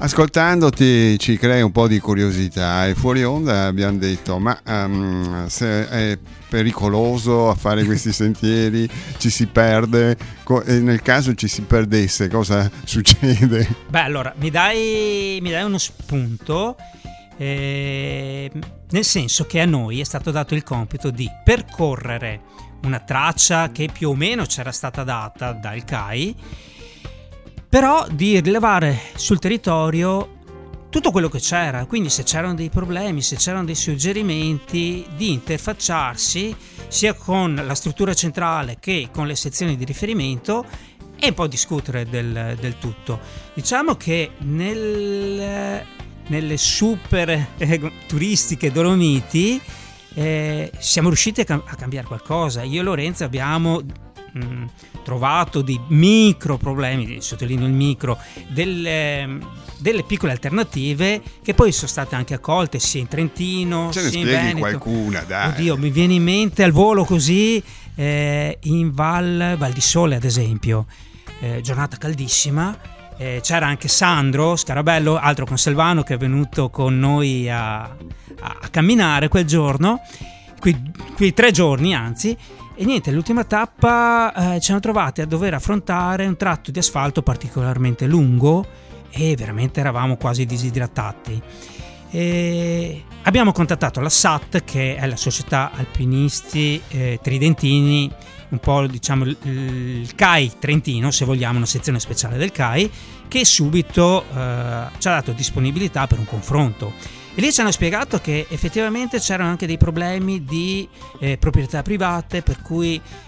Ascoltandoti ci crei un po' di curiosità e fuori onda abbiamo detto ma se è pericoloso a fare questi sentieri, ci si perde, e nel caso ci si perdesse cosa succede? Beh, allora mi dai uno spunto, nel senso che a noi è stato dato il compito di percorrere una traccia che più o meno c'era stata data dal CAI, però di rilevare sul territorio tutto quello che c'era, quindi se c'erano dei problemi, se c'erano dei suggerimenti, di interfacciarsi sia con la struttura centrale che con le sezioni di riferimento e un po' discutere del tutto. Diciamo che nelle super turistiche Dolomiti siamo riusciti a cambiare qualcosa. Io e Lorenzo abbiamo trovato dei micro problemi, sottolineo il micro, delle piccole alternative che poi sono state anche accolte sia in Trentino Ce ne sia in spieghi Veneto. qualcuna, dai. Oddio, mi viene in mente al volo così, in Val di Sole ad esempio, giornata caldissima, c'era anche Sandro Scarabello, altro conselvano, che è venuto con noi a camminare quel giorno, quei 3 giorni anzi. E niente, l'ultima tappa ci siamo trovati a dover affrontare un tratto di asfalto particolarmente lungo e veramente eravamo quasi disidratati. Abbiamo contattato la SAT, che è la Società Alpinisti Tridentini, un po' diciamo il CAI Trentino, se vogliamo, una sezione speciale del CAI, che subito ci ha dato disponibilità per un confronto. E lì ci hanno spiegato che effettivamente c'erano anche dei problemi di proprietà private, per cui